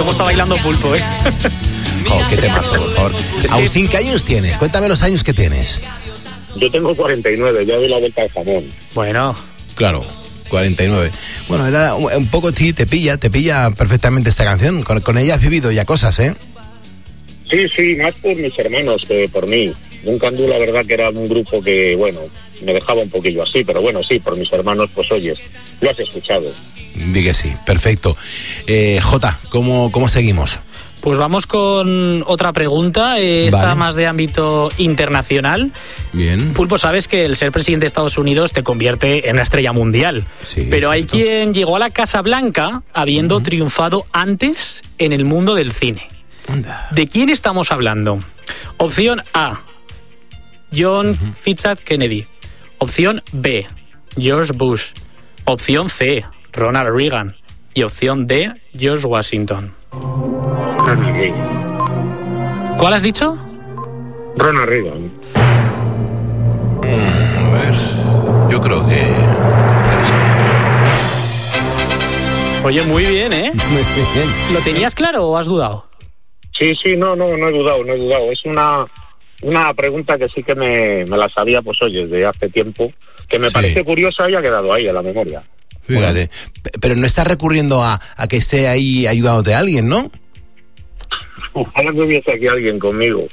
cómo está bailando Pulpo, ¿eh? Oh, qué temazo, por favor. Agustín, ¿qué años tienes? Cuéntame los años que tienes. Yo tengo 49, ya doy la vuelta al jamón. Bueno. Claro, 49. Bueno, era un poco, sí, te pilla perfectamente esta canción. Con ella has vivido ya cosas, ¿eh? Sí, más por mis hermanos que por mí. Duncan-Du, la verdad que era un grupo que, bueno, me dejaba un poquillo así, pero bueno, sí, por mis hermanos, pues oyes, lo has escuchado. Di que sí, perfecto. Jota, ¿cómo seguimos? Pues vamos con otra pregunta, esta Vale. más de ámbito internacional. Bien. Pulpo, sabes que el ser presidente de Estados Unidos te convierte en una estrella mundial. Sí, pero hay cierto. quien llegó a la Casa Blanca habiendo triunfado antes en el mundo del cine. Anda. ¿De quién estamos hablando? Opción A, John Fitzgerald Kennedy. Opción B, George Bush. Opción C, Ronald Reagan. Y opción D, George Washington. Ronald Reagan. ¿Cuál has dicho? Ronald Reagan. A ver, yo creo que... Oye, muy bien, ¿eh? Muy bien. ¿Lo tenías claro o has dudado? Sí, no he dudado. Es una pregunta que sí que me la sabía, pues oye, desde hace tiempo, que me Sí. parece curiosa y ha quedado ahí en la memoria. Fíjate. Pero no estás recurriendo a que esté ahí ayudándote a alguien, ¿no? Ojalá que hubiese aquí alguien conmigo.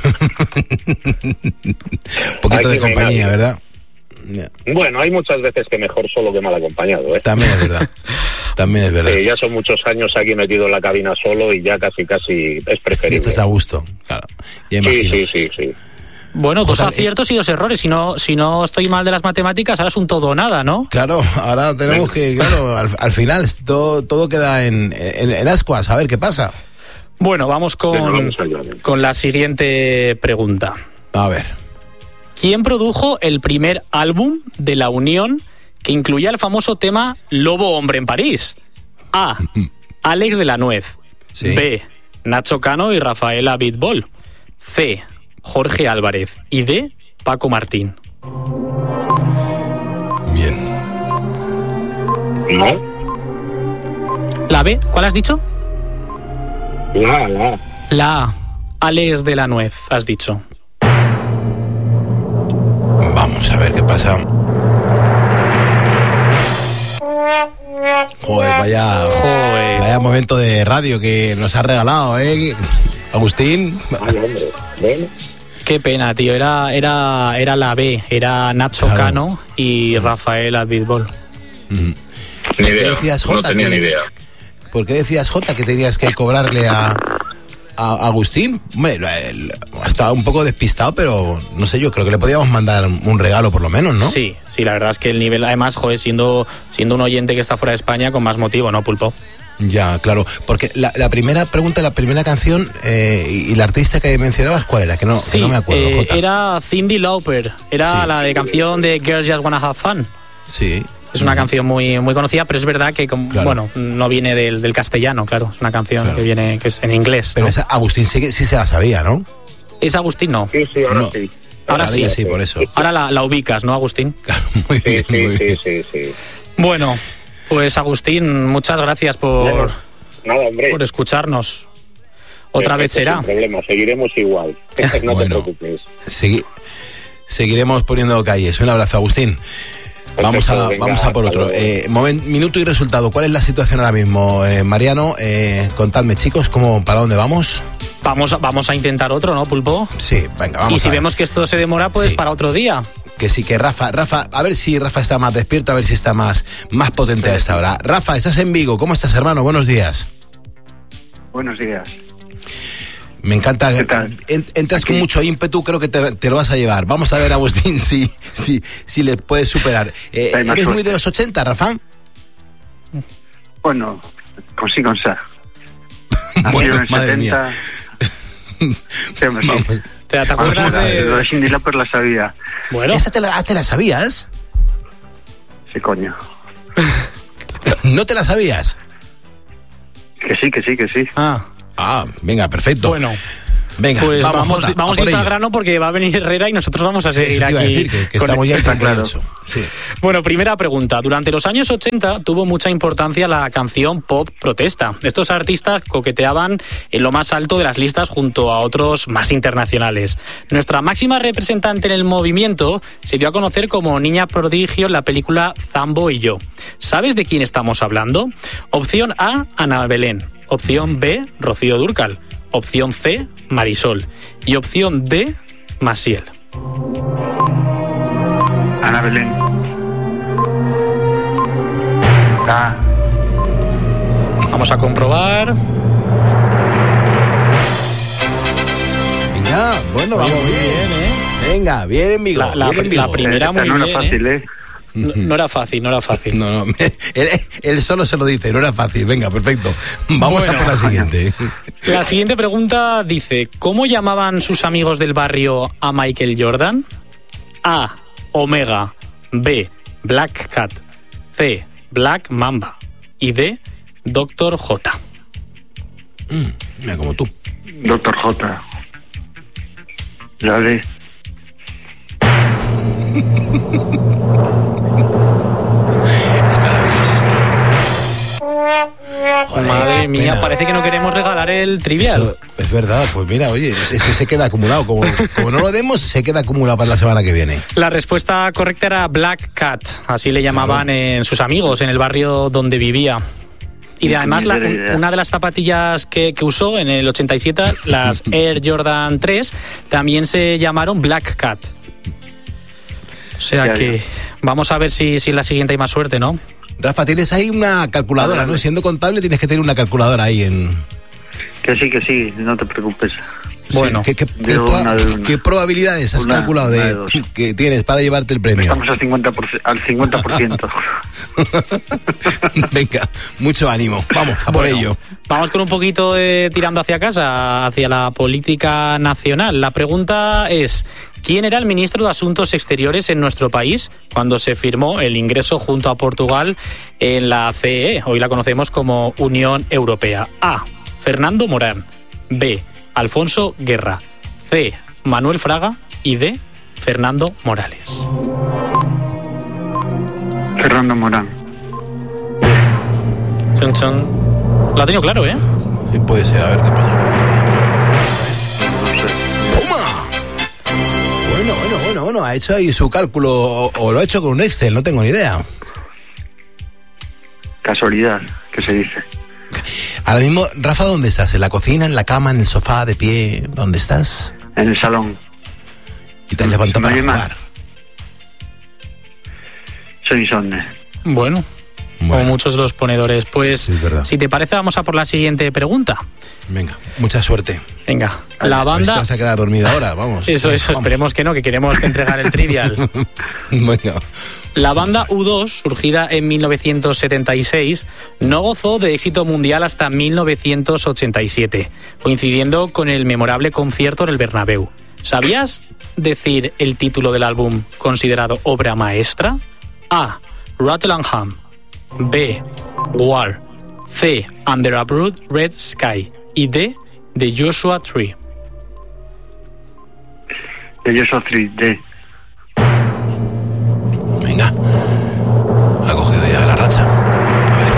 Un poquito de Aquí no hay compañía, nadie. ¿verdad? Ya. Bueno, hay muchas veces que mejor solo que mal acompañado, ¿eh? También es verdad. También es verdad. Ya son muchos años aquí metido en la cabina solo y ya casi es Y preferible. estás a gusto, claro. Ya imagino. Sí. Bueno, dos Jota, aciertos y dos errores. Si no estoy mal de las matemáticas, ahora es un todo o nada, ¿no? Claro, ahora tenemos que, claro, al final todo queda en ascuas, a ver qué pasa. Bueno, vamos Venga, vamos allá. con la siguiente pregunta. A ver. ¿Quién produjo el primer álbum de La Unión que incluía el famoso tema Lobo Hombre en París? A, Alex de la Nuez. Sí. B, Nacho Cano y Rafaela Bitbol. C, Jorge Álvarez. Y D, Paco Martín. Bien. ¿No? ¿La B? ¿Cuál has dicho? La. La A, Alex de la Nuez, has dicho. Vamos a ver qué pasa. Joder, vaya momento de radio que nos ha regalado, ¿eh? Agustín. Ay, hombre. Bueno. Qué pena, tío. Era la B. Era Nacho Claro. Cano y Rafaela Bitbol. Ni ¿Qué idea. decías, No Jota? tenía ni idea. ¿Por qué decías, Jota, que tenías que cobrarle a Agustín? Hombre, estaba un poco despistado, pero no sé, yo creo que le podíamos mandar un regalo por lo menos, ¿no? Sí, la verdad es que el nivel, además, joder, siendo un oyente que está fuera de España, con más motivo, ¿no, Pulpo? Ya, claro, porque la primera pregunta, la primera canción y la artista que mencionabas, ¿cuál era? Que no me acuerdo, Jota. Era Cyndi Lauper, era Sí. la de canción de Girls Just Wanna Have Fun. Sí. Es una canción muy, muy conocida, pero es verdad que, Claro. bueno, no viene del castellano, claro, es una canción Claro. que es en inglés, Pero ¿no? esa Agustín sí se la sabía, ¿no? Es Agustín, no. Sí, ahora No. sí. Ahora Ahora sí. ya sí, por eso. Ahora la ubicas, ¿no, Agustín? Claro, muy bien, muy bien. Sí. Bueno, pues Agustín, muchas gracias por Nada, hombre. escucharnos. Otra vez será. Sin problema, seguiremos igual. No Bueno. te preocupes. Seguiremos poniendo calles. Un abrazo, Agustín. Vamos a por hasta otro. luego. Minuto y resultado. ¿Cuál es la situación ahora mismo? Mariano, contadme, chicos, ¿para dónde vamos? Vamos a intentar otro, ¿no, Pulpo? Sí, venga, vamos. Y si a ver. vemos que esto se demora, pues Sí. para otro día. Que sí, que Rafa, a ver si Rafa está más despierto, a ver si está más potente a esta hora. Rafa, estás en Vigo. ¿Cómo estás, hermano? Buenos días. Buenos días. Me encanta. ¿Qué tal? Entras con mucho ímpetu, creo que te lo vas a llevar. Vamos a ver, Agustín, si le puedes superar. Hay más ¿Eres muy suerte. de los 80, Rafa? Bueno, con sí, con sa. Nací Bueno, en el madre 70. Sí, hombre, sí. Vamos. ¿Te acuerdas Lo de...? de Cyndi Lauper la sabía. Bueno, ¿Esa te la sabías? Sí, coño. ¿No te la sabías? Que sí. ah, Ah, venga, perfecto. bueno. Venga, Pues vamos, vamos Jota, a por directo al ello. grano porque va a venir Herrera y nosotros vamos a Sí, seguir te iba a aquí. decir que con estamos ya en Está claro. 38. Sí. Bueno, primera pregunta. Durante los años 80 tuvo mucha importancia la canción pop protesta. Estos artistas coqueteaban en lo más alto de las listas junto a otros más internacionales. Nuestra máxima representante en el movimiento se dio a conocer como niña prodigio en la película Zambo y yo. ¿Sabes de quién estamos hablando? Opción A, Ana Belén. Opción B, Rocío Dúrcal. Opción C, Marisol. Y opción D, Maciel. Ana Belén. Vamos a comprobar. Venga, bueno, vamos bien. Venga, bien en Vigo. La bien en Vigo. primera muy no era bien, fácil, ¿eh? No era fácil, no era fácil. No, él solo se lo dice, no era fácil. Venga, perfecto. Vamos Bueno. a por la siguiente. La siguiente pregunta dice, ¿cómo llamaban sus amigos del barrio a Michael Jordan? A, Omega. B, Black Cat. C, Black Mamba. Y D, Dr. J. Mira, como tú. Doctor J. La D. Es maravilloso esto. Joder, Madre qué mía, pena. parece que no queremos regalar el trivial. Eso es verdad, pues mira, oye, este se queda acumulado. Como no lo demos, se queda acumulado para la semana que viene. La respuesta correcta era Black Cat, así le llamaban en sus amigos en el barrio donde vivía. Y además Ni idea. una de las zapatillas que usó en el 87, las Air Jordan 3, también se llamaron Black Cat. O sea Ya, que ya. vamos a ver si en la siguiente hay más suerte, ¿no? Rafa, tienes ahí una calculadora, ¿no? Siendo contable tienes que tener una calculadora ahí en... Que sí, no te preocupes. Bueno, ¿Qué de una, de una. qué probabilidades has Una, calculado una de dos. que tienes para llevarte el premio? Estamos al 50%. Venga, mucho ánimo. Vamos, a por Bueno, ello. Vamos con un poquito tirando hacia casa, hacia la política nacional. La pregunta es, ¿quién era el ministro de Asuntos Exteriores en nuestro país cuando se firmó el ingreso junto a Portugal en la CEE? Hoy la conocemos como Unión Europea. A, Fernando Morán. B, Alfonso Guerra. C, Manuel Fraga. Y D, Fernando Morales. Fernando Morán. Chon, chon. Lo ha tenido claro, ¿eh? Sí, puede ser, a ver qué pasa. No sé. ¡Toma! Bueno, ha hecho ahí su cálculo o lo ha hecho con un Excel, no tengo ni idea. Casualidad, que se dice. Ahora mismo, Rafa, ¿dónde estás? ¿En la cocina, en la cama, en el sofá, de pie? ¿Dónde estás? En el salón. Y te has levantado para ¿Me oye mal? jugar. Soy insomne. Bueno, como Bueno, muchos de los ponedores. Pues, Sí, es verdad. si te parece, vamos a por la siguiente pregunta. venga, mucha suerte. Venga, la A ver si te banda... vas a quedar dormida ahora, vamos. Eso, Vamos. esperemos que no, que queremos entregar el trivial. Venga. La banda U2, surgida en 1976, no gozó de éxito mundial hasta 1987, coincidiendo con el memorable concierto en el Bernabéu. ¿Sabías decir el título del álbum considerado obra maestra? A. Rattlingham. B. War. C. Under a Broad Red Sky. Y D. The Joshua Tree. De Joshua Tree, D. Venga. Ha cogido ya la racha. A ver.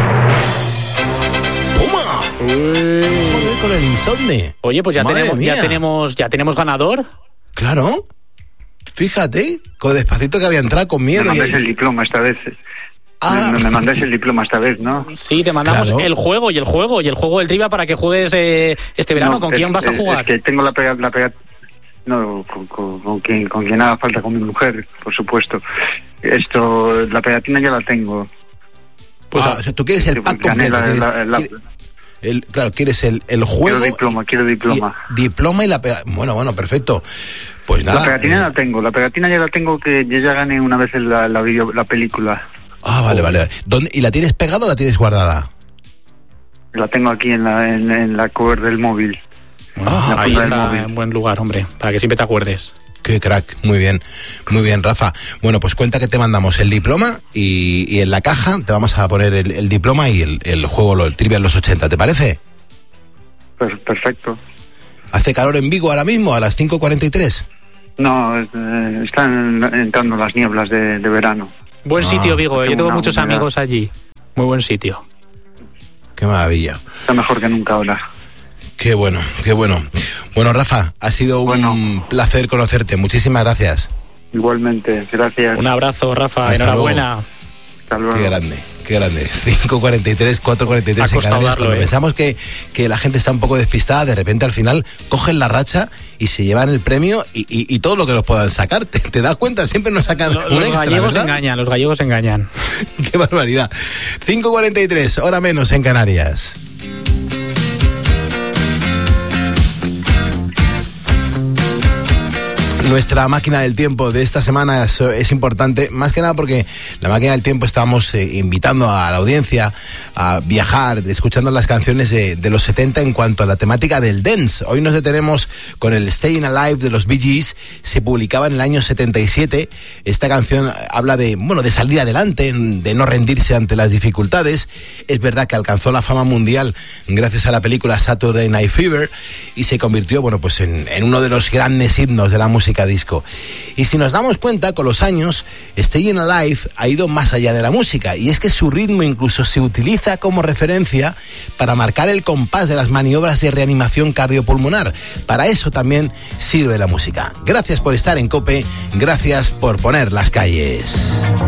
¡Toma! Joder, con el insomne. Oye, pues ya Madre tenemos mía. ganador. Claro. Fíjate, con despacito que había entrado con Me miedo. mandáis el diploma esta vez. Me mandáis el diploma esta vez, ¿no? Sí, te mandamos Claro. el juego del trivia para que juegues este verano. No, ¿Con quién vas a jugar? Es que tengo la pega... No, con quien haga falta, con mi mujer, por supuesto. La pegatina ya la tengo. Pues, o sea, tú quieres el pack Gané completo. Claro, quieres el juego. Quiero diploma. Diploma y la Bueno, perfecto. Pues nada. La pegatina la tengo. La pegatina ya la tengo, que yo ya gané una vez en la película. Vale. ¿Dónde? ¿Y la tienes pegada o la tienes guardada? La tengo aquí en la cover del móvil. Ahí punta del está móvil. en buen lugar, hombre, para que siempre te acuerdes. Qué crack, muy bien, Rafa. Bueno, pues cuenta que te mandamos el diploma y en la caja te vamos a poner el diploma y el juego, el Trivial los 80, ¿te parece? Perfecto. ¿Hace calor en Vigo ahora mismo a las 5:43? No, están entrando las nieblas de verano. Buen sitio, Vigo. Yo tengo muchos humedad. amigos allí. Muy buen sitio. Qué maravilla. Está mejor que nunca ahora. Qué bueno, qué bueno. Bueno, Rafa, ha sido un placer conocerte. Muchísimas gracias. Igualmente, gracias. Un abrazo, Rafa. Hasta Enhorabuena. luego. Hasta luego. Qué grande. Qué grande. 5:43, 4:43 en Canarias. Cuando pensamos que la gente está un poco despistada, de repente al final cogen la racha y se llevan el premio y todo lo que nos puedan sacar. ¿Te das cuenta? Siempre nos sacan un Los extra, gallegos ¿verdad? engañan, los gallegos engañan. Qué barbaridad. 5:43, hora menos en Canarias. Nuestra máquina del tiempo de esta semana es importante, más que nada porque la máquina del tiempo estamos invitando a la audiencia a viajar, escuchando las canciones de los 70 en cuanto a la temática del dance. Hoy nos detenemos con el Staying Alive de los Bee Gees. Se publicaba en el año 77. Esta canción habla de salir adelante, de no rendirse ante las dificultades. Es verdad que alcanzó la fama mundial gracias a la película Saturday Night Fever y se convirtió, en uno de los grandes himnos de la música disco. Y si nos damos cuenta, con los años, Staying Alive ha ido más allá de la música, y es que su ritmo incluso se utiliza como referencia para marcar el compás de las maniobras de reanimación cardiopulmonar. Para eso también sirve la música. Gracias por estar en COPE, gracias por poner las calles.